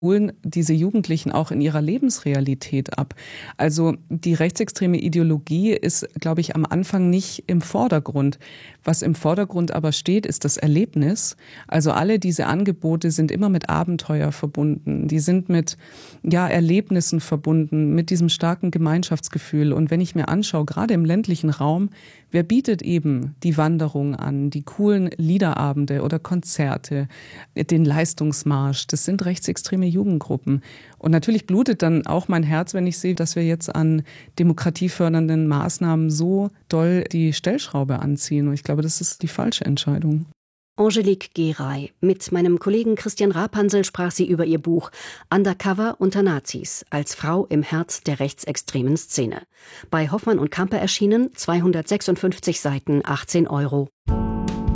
holen diese Jugendlichen auch in ihrer Lebensrealität ab. Also die rechtsextreme Ideologie ist, glaube ich, am Anfang nicht im Vordergrund. Was im Vordergrund aber steht, ist das Erlebnis. Also alle diese Angebote sind immer mit Abenteuer verbunden. Die sind mit Erlebnissen verbunden, mit diesem starken Gemeinschaftsgefühl. Und wenn ich mir anschaue, gerade im ländlichen Raum, wer bietet eben die Wanderung an, die coolen Liederabende oder Konzerte, den Leistungsmarsch? Das sind rechtsextreme Jugendgruppen. Und natürlich blutet dann auch mein Herz, wenn ich sehe, dass wir jetzt an demokratiefördernden Maßnahmen so doll die Stellschraube anziehen. Und ich glaube, das ist die falsche Entscheidung. Angelique Geray. Mit meinem Kollegen Christian Rapansel sprach sie über ihr Buch Undercover unter Nazis, als Frau im Herz der rechtsextremen Szene. Bei Hoffmann und Campe erschienen, 256 Seiten, 18 €.